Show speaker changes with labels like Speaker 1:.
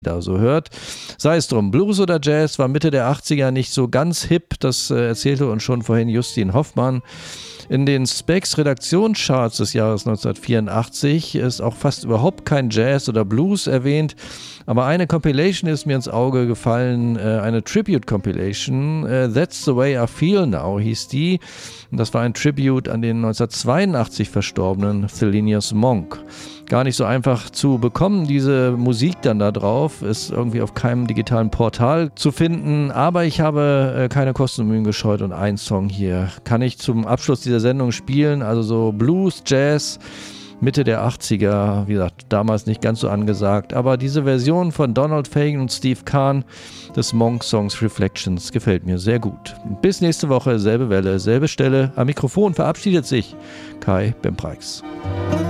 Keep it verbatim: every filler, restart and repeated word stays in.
Speaker 1: da so hört. Sei es drum, Blues oder Jazz war Mitte der achtziger nicht so ganz hip, das äh, erzählte uns schon vorhin Justin Hoffmann. In den Specs Redaktionscharts des Jahres neunzehnhundertvierundachtzig ist auch fast überhaupt kein Jazz oder Blues erwähnt, aber eine Compilation ist mir ins Auge gefallen, äh, eine Tribute-Compilation, äh, That's the Way I Feel Now hieß die. Und das war ein Tribute an den neunzehnhundertzweiundachtzig verstorbenen Thelonious Monk. Gar nicht so einfach zu bekommen, diese Musik dann da drauf, ist irgendwie auf keinem digitalen Portal zu finden, aber ich habe äh, keine Kosten und Mühen gescheut und einen Song hier kann ich zum Abschluss dieser Sendung spielen, also so Blues, Jazz, Mitte der achtziger, wie gesagt, damals nicht ganz so angesagt, aber diese Version von Donald Fagen und Steve Kahn des Monk-Songs Reflections gefällt mir sehr gut. Bis nächste Woche, selbe Welle, selbe Stelle, am Mikrofon verabschiedet sich Kai Bempreix.